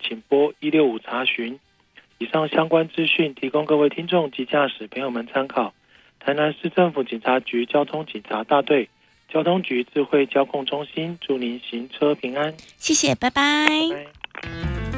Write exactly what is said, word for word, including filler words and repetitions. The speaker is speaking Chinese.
请拨一六五查询。以上相关资讯提供各位听众及驾驶朋友们参考。台南市政府警察局交通警察大队交通局智慧交控中心祝您行车平安。 谢谢，拜拜。 拜拜。